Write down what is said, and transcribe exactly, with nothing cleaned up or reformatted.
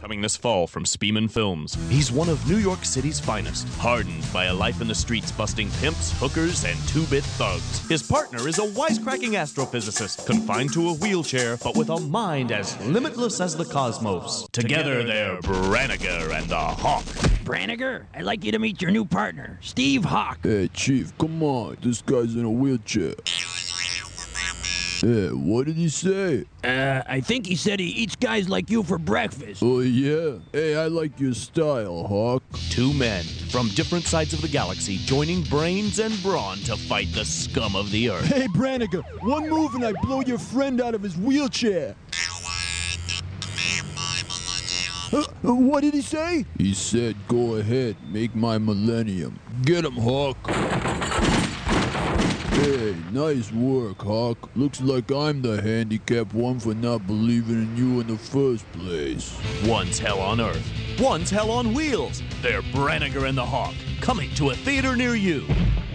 Coming this fall from Spearman Films. He's one of New York City's finest, hardened by a life in the streets busting pimps, hookers, and two-bit thugs. His partner is a wisecracking astrophysicist, confined to a wheelchair, but with a mind as limitless as the cosmos. Together, they're Branniger and the Hawk. Branniger, I'd like you to meet your new partner, Steve Hawk. Hey, Chief, come on. This guy's in a wheelchair. Hey, what did he say? Uh, I think he said he eats guys like you for breakfast. Oh, yeah? Hey, I like your style, Hawk. Two men from different sides of the galaxy joining brains and brawn to fight the scum of the earth. Hey, Branniger, one move and I blow your friend out of his wheelchair. Uh, uh, what did he say? He said, go ahead, make my millennium. Get him, Hawk. Hey, nice work, Hawk. Looks like I'm the handicapped one for not believing in you in the first place. One's hell on earth, one's hell on wheels. They're Branniger and the Hawk, coming to a theater near you.